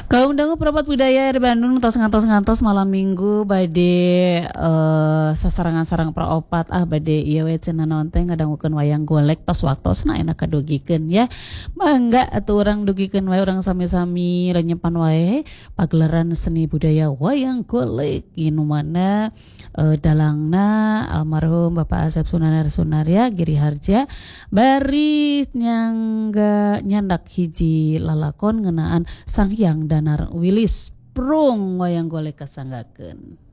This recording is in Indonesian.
Kaum dangu perapat budaya di Bandung ngantos malam minggu bade sasarangan-sarang praopat bade ieu we cenah naon teh ngadangukeun wayang golek tos waktosna enak kadugikeun ya. Mangga atuh urang dugikeun wae urang sami-sami renyepan wae pagelaran seni budaya wayang golek inu mana dalangna almarhum Bapak Asep Sunanar Sunaria Giri Harja bari nyangga nyandak hiji lalakon ngeunaan Sang Hyang Danar Wilis prung wayang golek kasanggakeun.